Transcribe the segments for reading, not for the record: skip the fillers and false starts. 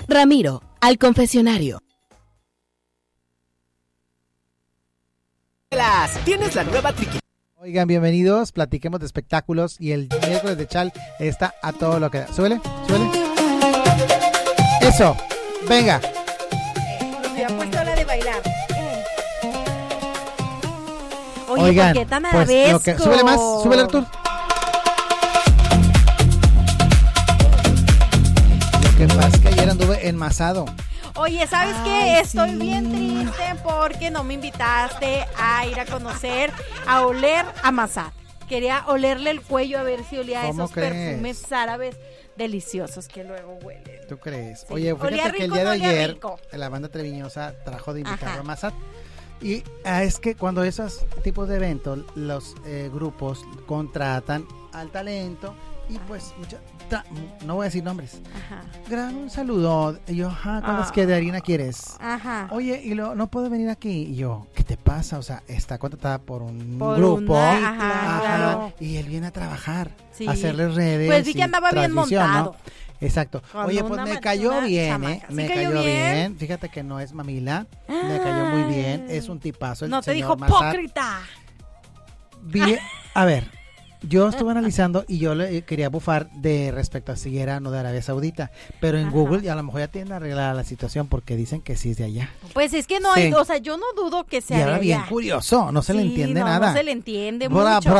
Ramiro, al confesionario. Tienes la nueva triqui. Oigan, bienvenidos, platiquemos de espectáculos y el miércoles de Chal está a todo lo que da. Súbele. Eso, venga. Me ha puesto la de bailar. Oye, oigan, ¿por qué tan pues, arabesco? súbele más, súbele Artur. Lo que pasa es que ayer anduve enmasado. Oye, ¿sabes qué? Estoy bien triste porque no me invitaste a ir a conocer, a oler a Massad. Quería olerle el cuello a ver si olía esos perfumes árabes deliciosos que luego huelen. ¿Tú crees? Sí. Oye, fíjate Olía que el rico, día de no olía ayer rico. la banda Treviñosa trajo de invitado a Massad. Y es que cuando esos tipos de eventos, los grupos contratan al talento y pues no voy a decir nombres. Ajá. Gran un saludo. Y yo, ¿cuántas que de harina quieres? Ajá. Oye, y no puedo venir aquí. Y yo, ¿qué te pasa? O sea, está contratada por un grupo. Claro. Y él viene a trabajar, Sí. a hacerle redes. Pues vi que andaba bien montado. ¿no? Exacto. Con oye, pues me cayó bien, ¿eh? ¿Sí Me cayó bien. Fíjate que no es mamila. Me cayó muy bien. Es un tipazo. No te dijo Massad. hipócrita. A ver. Yo estuve analizando y yo le quería bufar de respecto a si era o no de Arabia Saudita, pero en Google y a lo mejor ya tienen arreglada la situación porque dicen que sí es de allá. Pues es que no hay, o sea, yo no dudo que sea y ahora de bien allá. curioso, no se le entiende nada. No se le entiende Bra, mucho.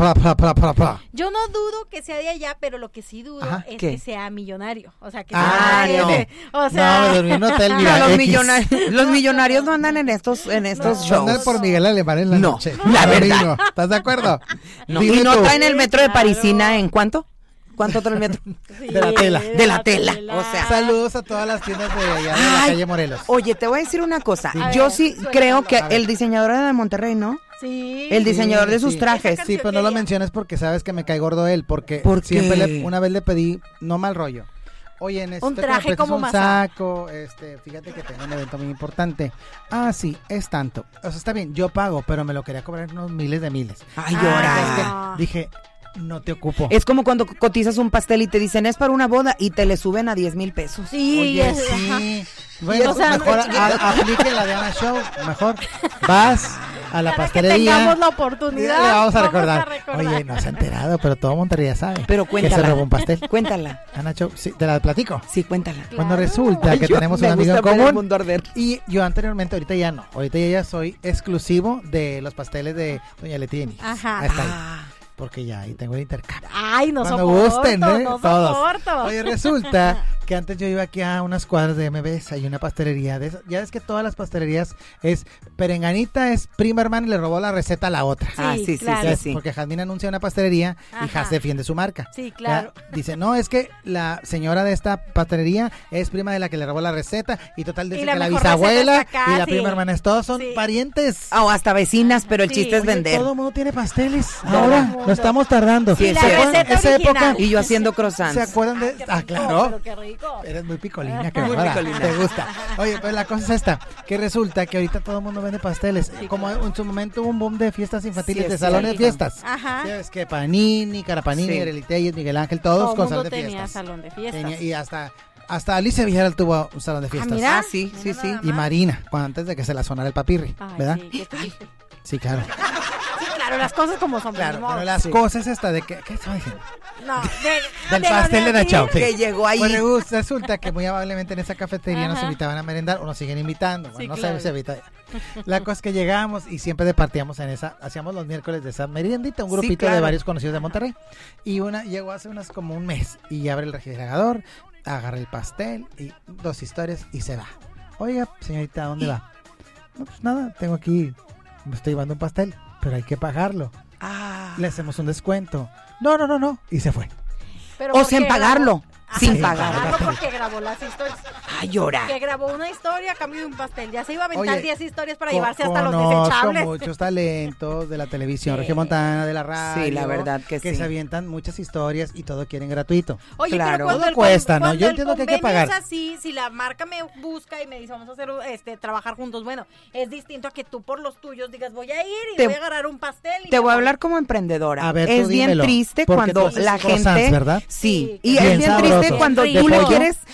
bra. Yo no dudo que sea de allá, pero lo que sí dudo es ¿qué? que sea millonario. O sea, que no. o sea, No, me dormí en un hotel, mira, los millonarios no andan en estos shows. Andan por Miguel Alemán en la noche. La verdad. ¿Estás de acuerdo? No. Dime ¿Y no tú. traen el metro de Parisina en cuánto? ¿Cuánto trae el metro? De la tela. De la tela. O sea, saludos a todas las tiendas de allá de la calle Morelos. Oye, te voy a decir una cosa. A Yo ver, sí suéltalo. creo que el diseñador era de Monterrey, ¿no? sí. El diseñador de sus trajes. Esa Sí, pero no lo quería. menciones porque sabes que me cae gordo él, porque ¿Por qué? siempre una vez le pedí, no mal rollo. Oye, necesito Un que traje me prestes como un Massad. saco, fíjate que tengo un evento muy importante. Ah, sí, es tanto. O sea, está bien, yo pago, pero me lo quería cobrar unos miles de miles. Ay, Ah, llora. Es que dije, no te ocupo. Es como cuando cotizas un pastel y te dicen es para una boda y te le suben a 10,000 pesos. Sí, Oye, es- ajá. sí. Bueno, O sea, mejor apliquen la de Ana Show. Mejor vas a la Para que pastelería. tengamos la oportunidad. Le vamos a a recordar. recordar. Oye, no se ha enterado, pero todo Monterrey ya sabe. Pero que cuéntala. se robó un pastel. Cuéntala. Ana Show, sí, te la platico. Sí, cuéntala. Cuando resulta Ay, que yo tenemos me un amigo en gusta ver el común. mundo arder. Y yo anteriormente, ahorita ya no. Ahorita ya soy exclusivo de los pasteles de Doña Letieni. Ajá. Ahí está ahí. Ah, Porque ya ahí tengo el intercambio. Ay, no Cuando soporto, gusten, no todos. soporto. Oye, resulta que antes yo iba aquí a unas cuadras de MBS, hay una pastelería de esas. Ya ves que todas las pastelerías es Perenganita, es prima hermana y le robó la receta a la otra. Sí, claro. Ya es, porque Jazmín anuncia una pastelería y Ajá. Jaz defiende su marca. Sí, claro. Ya, dice, no, es que la señora de esta pastelería es prima de la que le robó la receta y total dice Y la que la mejor bisabuela receta está acá, y la sí. prima hermana todos son Sí. parientes. o hasta vecinas, pero el Sí. chiste es Oye, vender. Todo el mundo tiene pasteles. Todo Ahora el mundo. nos estamos tardando. Sí, Y la ¿se acuerdan receta esa original. época? Y yo haciendo ¿Se croissants. acuerdan de? Ah, Oh, claro. pero qué rico. Eres muy picolina, que Muy bárbara. picolina. Te gusta. Oye, pues la cosa es esta, que resulta que ahorita todo el mundo vende pasteles. Como en su momento hubo un boom de fiestas infantiles, Sí, de es salones de cierto. fiestas. Ajá. Ya ves que Panini, Carapanini, Sí. Ereliteyes, Miguel Ángel, todos Todo el con mundo salón de tenía fiestas. salón de fiestas. Y hasta Alicia Villarreal tuvo un salón de fiestas. mira. Ah, sí, sí, sí. Y Marina, antes de que se la sonara el papirri, Ay, ¿verdad? sí, qué triste. Sí, claro. Sí, claro, las cosas como son. Claro, ni modo. pero las Sí. cosas esta de que... ¿Qué estaba diciendo? No, Del pastel de Nachao. Sí. Que llegó ahí. Bueno, resulta que muy amablemente en esa cafetería nos Ajá. invitaban a merendar o nos siguen invitando. Bueno, Sí, no claro. sé si evita. La cosa es que llegamos y siempre departíamos en esa, hacíamos los miércoles de esa meriendita, un Sí, grupito claro. de varios conocidos de Monterrey. Y una llegó hace unas como un mes y abre el refrigerador, agarra el pastel y 2 historias y se va. Oiga, señorita, ¿a dónde va? No, pues nada, tengo aquí, me estoy llevando un pastel, pero hay que pagarlo. Ah. Le hacemos un descuento. No. Y se fue. Pero O ¿por sin qué pagarlo. grabó? Sin Sí, pagar. pagar. Porque grabó las historias. Ay, llora. Que grabó una historia a cambio de un pastel. Ya se iba a aventar Oye, 10 historias para llevarse hasta los Conozco desechables. muchos talentos de la televisión Sí. regiomontana, de la radio. Sí, la verdad que sí. se avientan muchas historias y todo quieren gratuito. Oye, Claro. pero cuando Todo el cuesta, ¿no? cuando Yo el entiendo que hay que convenio pagar. es así, si la marca me busca y me dice vamos a hacer trabajar juntos, bueno, es distinto a que tú por los tuyos digas voy a ir y Te- voy a agarrar un pastel. Y Te me voy a hablar como emprendedora. A ver, tú es bien dímelo, triste porque tú cuando haces la croissants, gente, ¿verdad? Sí, Sí, y bien es bien sabrosos. triste cuando De tú le pollo. quieres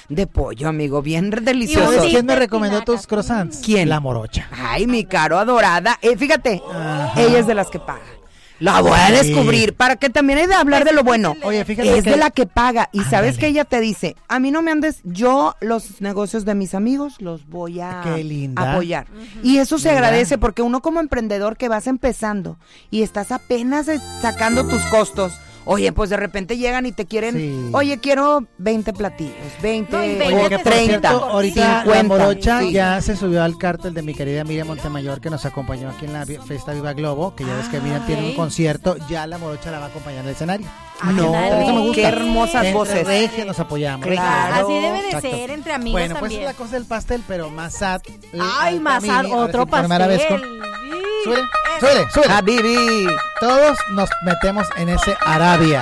de pollo, amigo, bien delicioso. ¿Sabes quién me recomendó tus croissants? ¿Quién? La morocha. Ay, mi caro adorada. Fíjate, ella es de las que paga. La voy a descubrir para que también hay de hablar de lo bueno. Oye, fíjate es que de la que paga. Y sabes Ándale. que ella te dice, a mí no me andes, yo los negocios de mis amigos los voy a Qué linda. apoyar. Y eso se Mira. agradece porque uno como emprendedor que vas empezando y estás apenas sacando tus costos. Oye, pues de repente llegan y te quieren, Sí. oye, quiero 20 platillos, 20 No, y o 20 Oye, que por 30, cierto, ahorita 50. la morocha Sí. ya se subió al cártel de mi querida Miriam Montemayor, que nos acompañó aquí en la fiesta Viva Globo, que ya ves que Miriam tiene un Ay. concierto, ya la morocha la va a acompañar en el escenario. No, Eso me gusta. qué hermosas Entre voces. regias nos apoyamos. Claro. Así debe de Exacto. ser, entre amigas Bueno, pues también. es la cosa del pastel, pero Massad. Ay, Massad, otro Por primera vez pastel. Súbele, súbele, súbele. Habibi. Todos nos metemos en ese Arabia.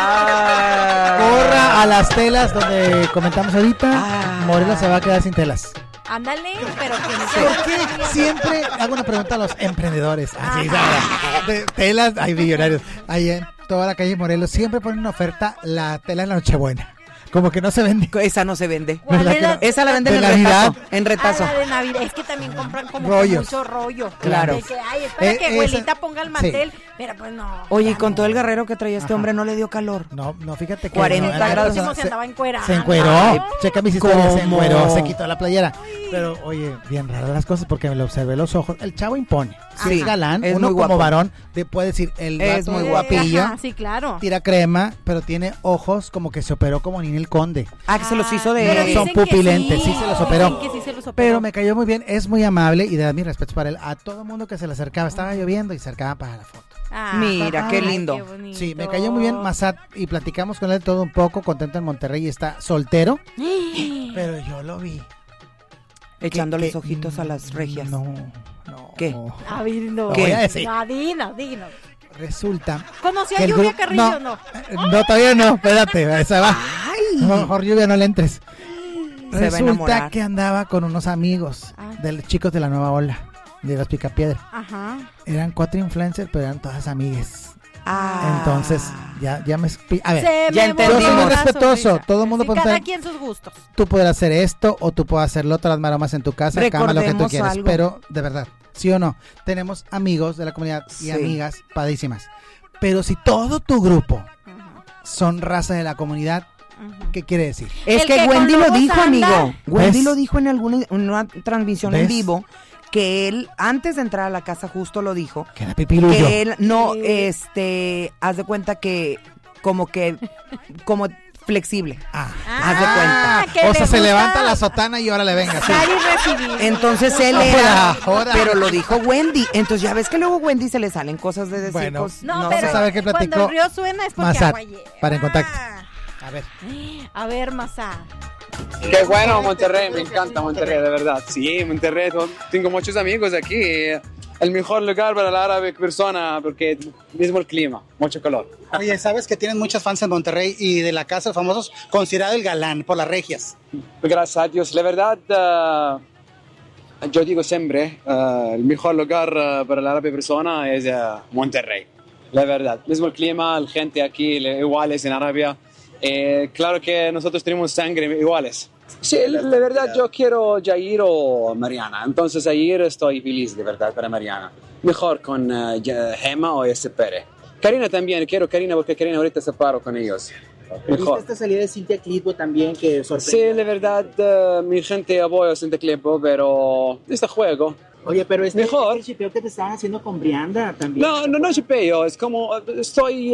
Ah. Corra a las telas donde comentamos ahorita. Ah. Morelos se va a quedar sin telas. Ándale, pero que ¿Por qué siempre hago una pregunta a los emprendedores? Así, de telas, hay millonarios. Ahí en toda la calle Morelos siempre ponen una oferta la tela en la Nochebuena. Como que no se vende. Esa no se vende. ¿Cuál ¿Verdad es que la- no? Esa la venden De en Navidad. retazo. En retazo. Ah, la de Navidad. Es que también compran como que Rollos. mucho rollo. Claro. De que, ay, espera que esa- abuelita ponga el sí. mantel. Pero pues no. Oye, y ya con no. todo el guerrero que traía este hombre, ¿no le dio calor? No, fíjate que 40 no, grados. Próximo se andaba encuerando. Se encueró. Ay, Checa mis historias, se ¿Cómo? encueró, se quitó la playera. Pero, oye, bien raras las cosas porque me lo observé los ojos. El chavo impone. Si Sí, es galán, es uno muy como guapo. varón te puede decir, el Es vato muy es guapillo. Ajá, sí, claro. Tira crema, pero tiene ojos como que se operó como Ninel Conde. Ah, que se los hizo Pero No, de... son dicen que pupilentes, sí se los operó. Dicen que sí se los operó. Pero me cayó muy bien, es muy amable y da mis respetos para él. A todo mundo que se le acercaba, estaba lloviendo y se acercaba para la foto. Ah, Mira, qué ay, lindo. qué bonito. Sí, me cayó muy bien Massad y platicamos con él todo un poco, contento en Monterrey y está soltero. Pero yo lo vi. Echándoles que- ojitos a las regias. No. ¿Qué? A ver, no. Lo voy a decir. No, dinos. Resulta ¿Conocí que a el Lluvia gru- Carrillo no, no? no, todavía no, espérate, esa va. Ay. Mejor Lluvia no le entres. Se va a Resulta enamorar. que andaba con unos amigos Ah. de los chicos de la nueva ola, de los Picapiedra. Ajá. Eran 4 influencers, pero eran todas amigas. Ah. Entonces, ya me... A ver, Se ya me entendimos. borró Yo soy muy la respetuoso, sonrisa. todo el mundo Sí, puede cada estar- quien sus gustos. tú podrás hacer esto o tú puedes hacer otras maromas en tu casa, cama, lo que tú Recordemos quieras. algo. Pero, de verdad, ¿sí o no? Tenemos amigos de la comunidad y Sí. amigas padrísimas. Pero si todo tu grupo Ajá, son raza de la comunidad, ajá. ¿qué quiere decir? Es El que que Wendy con lo lobos dijo, anda. amigo. Wendy ¿Ves? lo dijo en una transmisión en ¿Ves? vivo, que él, antes de entrar a la casa, justo lo dijo, Que era pipiluyo. que él no, Sí. haz de cuenta que, como flexible. Ah. haz de cuenta. que O le sea, se gusta levanta la sotana y ahora le venga. Sí. dar y recibir. Entonces él Ahora, era, ahora. pero lo dijo Wendy. Entonces ya ves que luego Wendy se le salen cosas de decir, Bueno. pues, No, no pero sé. saber qué platicó cuando el río suena es porque Massad, agua lleva. para En Contacto. A ver. A ver, Massad. Qué bueno Monterrey, me encanta Monterrey, de verdad. Sí, Monterrey, tengo muchos amigos aquí. El mejor lugar para la árabe persona porque mismo el clima, mucho calor. Oye, sabes que tienen muchas fans en Monterrey y de la Casa de Famosos, considerado el galán por las regias. Gracias a Dios, la verdad, yo digo siempre, el mejor lugar para la árabe persona es Monterrey. La verdad, mismo el clima, la gente aquí iguales en Arabia. Claro que nosotros tenemos sangre iguales. Sí, la verdad yo quiero Jair o Mariana, entonces Jair estoy feliz de verdad para Mariana. Mejor con Gemma o S. Pérez. Karina también, quiero Karina porque Karina ahorita se paró con ellos. Mejor. ¿Viste esta salida de Cintia Clitbo también que Sí, sorprendió? la verdad mi gente apoya a Clipo, pero este juego... Oye, pero Mejor. el chipeo que te estaban haciendo con Brianda también. No chipeo, es como estoy...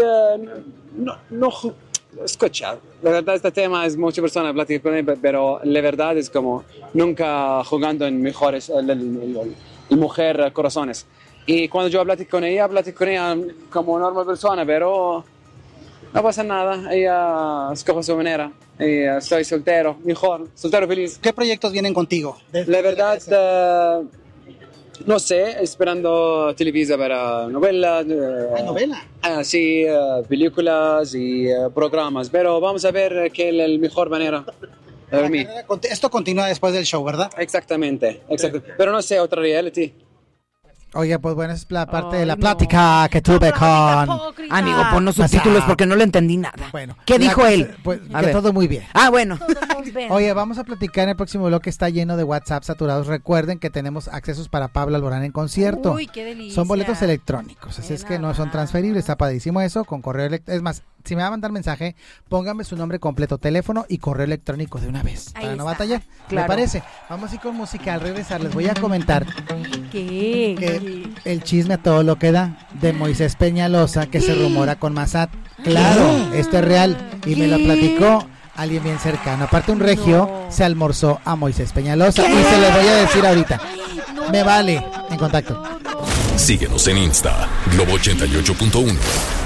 Escucha, la verdad este tema es muchas personas platican con él, pero la verdad es como nunca jugando en mejores, el mujer corazones. Y cuando yo platico con ella como normal persona, pero no pasa nada, ella escoge su manera. Y estoy soltero, mejor, soltero feliz. ¿Qué proyectos vienen contigo? La verdad, no sé, esperando Televisa para novelas. ¿Hay novela? Sí, películas y programas, pero vamos a ver qué es la mejor manera de dormir. Esto continúa después del show, ¿verdad? Exactamente. Pero no sé, otra reality. Oye, pues bueno, es la parte de la plática que tuve con... Amigo, pon los subtítulos porque no le entendí nada. Bueno, ¿qué dijo él? Pues que todo muy bien. Bueno. Oye, vamos a platicar en el próximo bloque, está lleno de WhatsApp saturados. Recuerden que tenemos accesos para Pablo Alborán en concierto. Uy, qué delicia. Son boletos electrónicos, así es que no son transferibles, está padrísimo eso, con correo electrónico. Es más, si me va a mandar mensaje, póngame su nombre completo, teléfono y correo electrónico de una vez, para no batallar. Claro. ¿Me parece? Vamos a ir con música. Al regresar les voy a comentar que el chisme a todo lo que da de Moisés Peñalosa, que se rumora con Massad. Claro, esto es real y me lo platicó alguien bien cercano. Aparte, un regio se almorzó a Moisés Peñalosa y se los voy a decir ahorita. Me vale. En contacto. Síguenos en Insta, Globo 88.1.